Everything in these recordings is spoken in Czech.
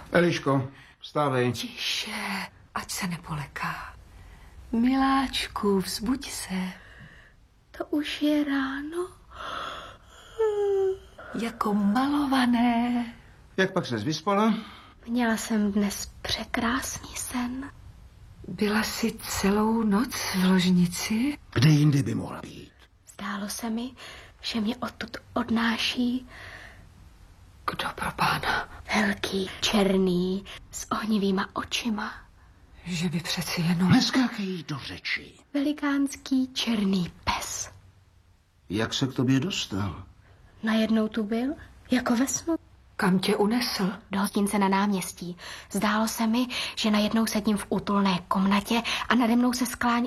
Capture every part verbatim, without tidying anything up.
Eliško, vstávej. Tiše, ať se nepoleká. Miláčku, vzbuď se. To už je ráno. Jako malované. Jak pak ses vyspala? Měla jsem dnes překrásný sen. Byla jsi celou noc v ložnici? Kde jinde by mohla být? Zdálo se mi, že mě odtud odnáší Kdo pro pána? velký, černý, s ohnivýma očima. Že by přeci jenom... Neskákej do řeči. Velikánský černý pes. Jak se k tobě dostal? Najednou tu byl, jako ve snu. Kam tě unesl? Do hostince na náměstí. Zdálo se mi, že najednou sedím v útulné komnatě a nade mnou se skláň...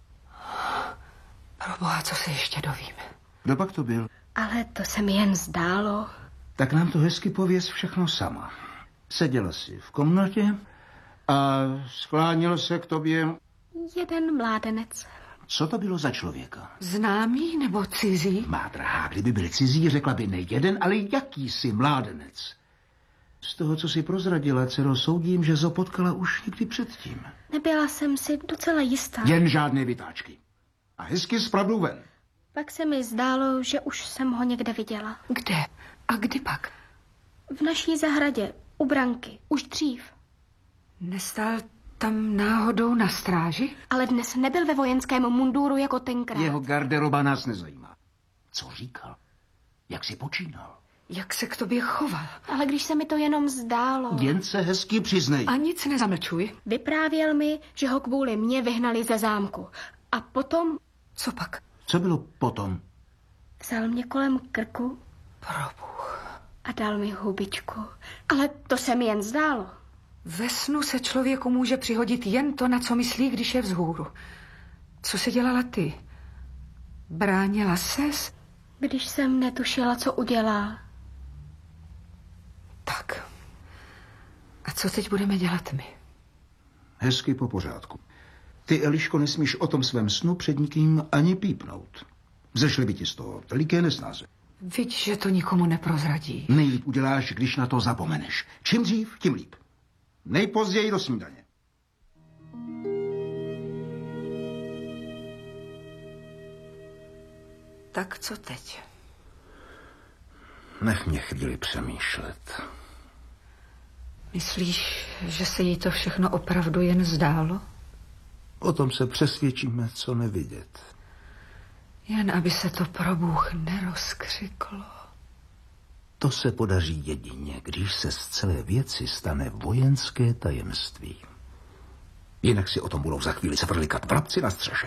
Proboha, co se ještě dovíme? Kdo pak to byl? Ale to se mi jen zdálo. Tak nám to hezky pověz všechno sama. Seděla jsi v komnatě a sklánil se k tobě... Jeden mládenec. Co to bylo za člověka? Známý nebo cizí? Má drahá, kdyby byl cizí, řekla by ne jeden, ale jakýsi mládenec. Z toho, co si prozradila, dcero, soudím, že ho potkala už někdy předtím. Nebyla jsem si docela jistá. Jen žádné vytáčky. A hezky s pravdou ven. Pak se mi zdálo, že už jsem ho někde viděla. Kde? A kdy pak? V naší zahradě, u branky, už dřív. Nestál tam náhodou na stráži? Ale dnes nebyl ve vojenském munduru jako tenkrát. Jeho garderoba nás nezajímá. Co říkal? Jak si počínal? Jak se k tobě choval? Ale když se mi to jenom zdálo. Jen se hezky přiznej. A nic nezamlčuj. Vyprávěl mi, že ho kvůli mně vyhnali ze zámku. A potom Co pak? Co bylo potom? vzal mě kolem krku Probůh. a dal mi hubičku. Ale to se mi jen zdálo. Ve snu se člověku může přihodit jen to, na co myslí, když je vzhůru. Co se dělala ty? Bránila ses? Když jsem netušila, co udělá. Tak. A co teď budeme dělat my? Hezky po pořádku. Ty, Eliško, nesmíš o tom svém snu před nikým ani pípnout. Zešly by ti z toho veliké nesnáze. Viď, že to nikomu neprozradí. Nejlíp uděláš, když na to zapomeneš. Čím dřív, tím líp. Nejpozději do snídaně. Tak co teď? Nech mě chvíli přemýšlet. Myslíš, že se jí to všechno opravdu jen zdálo? O tom se přesvědčíme, co nevidět. Jen aby se to pro Bůh nerozkřiklo. To se podaří jedině, když se z celé věci stane vojenské tajemství. Jinak si o tom budou za chvíli se vrlikat vrabci na střeše.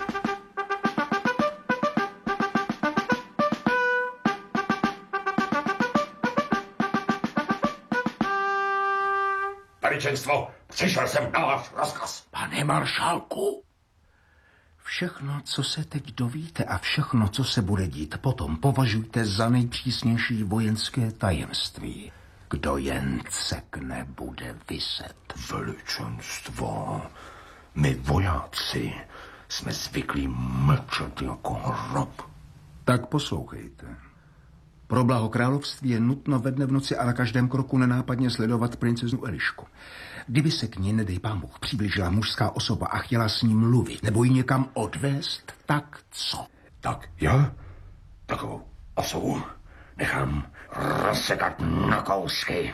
Veličenstvo, přišel jsem na váš rozkaz. Pane maršálku, všechno, co se teď dovíte a všechno, co se bude dít potom, považujte za nejpřísnější vojenské tajemství. Kdo jen cekne, bude viset. Veličenstvo, my vojáci jsme zvyklí mlčet jako hrob. Tak poslouchejte. Pro blaho království je nutno ve dne v noci a na každém kroku nenápadně sledovat princeznu Elišku. Kdyby se k ní, nedej pán Bůh, přiblížila mužská osoba a chtěla s ní mluvit, nebo ji někam odvést, tak co? Tak já takovou osobu nechám rozsekat na kousky.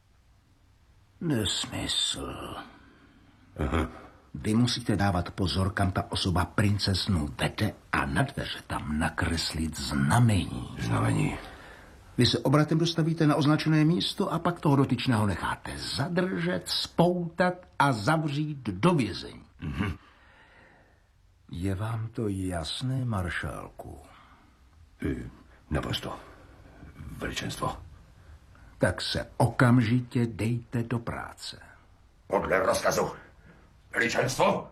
Nesmysl. Aha. Vy musíte dávat pozor, kam ta osoba princeznu vede a na dveře tam nakreslit znamení. Znamení? Vy se obratem dostavíte na označené místo a pak toho dotyčného necháte zadržet, spoutat a zavřít do vězení. Mhm. Je vám to jasné, maršálku? Naprosto. Veličenstvo. Tak se okamžitě dejte do práce. Podle rozkazu. Veličenstvo?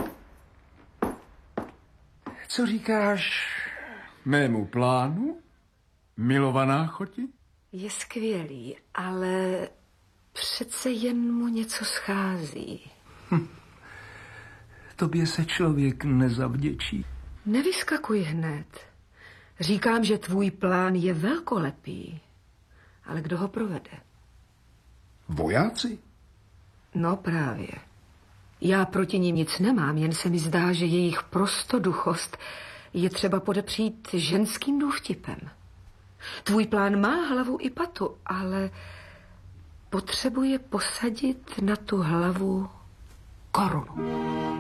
Co říkáš mému plánu, milovaná choti? Je skvělý, ale přece jen mu něco schází. Hm. Tobě se člověk nezavděčí. Nevyskakuj hned. Říkám, že tvůj plán je velkolepý. Ale kdo ho provede? Vojáci? No právě. Já proti nim nic nemám, jen se mi zdá, že jejich prostoduchost je třeba podepřít ženským důvtipem. Tvůj plán má hlavu i patu, ale potřebuje posadit na tu hlavu korunu.